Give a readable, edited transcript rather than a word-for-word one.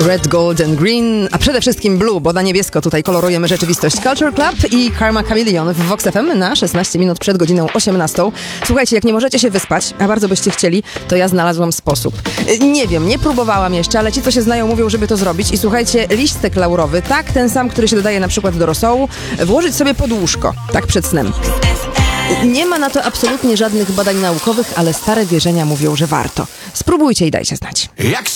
Red, Gold and Green, a przede wszystkim Blue, bo na niebiesko tutaj kolorujemy rzeczywistość. Culture Club i Karma Chameleon w Vox FM na 16 minut przed godziną 18. Słuchajcie, jak nie możecie się wyspać, a bardzo byście chcieli, to ja znalazłam sposób. Nie wiem, nie próbowałam jeszcze, ale ci, co się znają, mówią, żeby to zrobić. I słuchajcie, liśćtek laurowy, tak, ten sam, który się dodaje na przykład do rosołu, włożyć sobie pod łóżko, tak przed snem. Nie ma na to absolutnie żadnych badań naukowych, ale stare wierzenia mówią, że warto. Spróbujcie i dajcie znać.